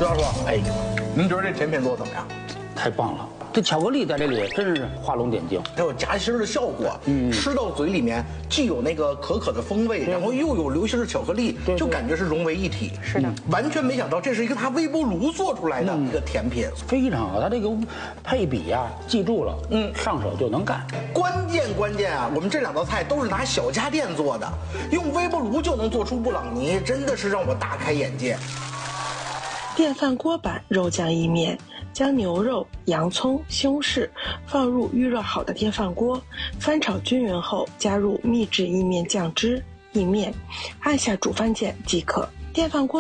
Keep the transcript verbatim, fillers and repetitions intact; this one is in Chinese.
石老师，哎，您觉得这甜品做的怎么样？ 太棒了！这巧克力在这里真是画龙点睛， 它有夹心的效果，嗯，吃到嘴里面既有那个可可的风味，然后又有流心的巧克力，就感觉是融为一体。 是的， 完全没想到这是一个他微波炉做出来的一个甜品， 非常好。它这个配比呀、啊，记住了，嗯，上手就能干。 关键关键啊，我们这两道菜都是拿小家电做的，用微波炉就能做出布朗尼，真的是让我大开眼界。 电饭锅版肉酱意面，将牛肉、洋葱、西红柿放入预热好的电饭锅，翻炒均匀后，加入秘制意面酱汁、意面，按下煮饭键即可。电饭锅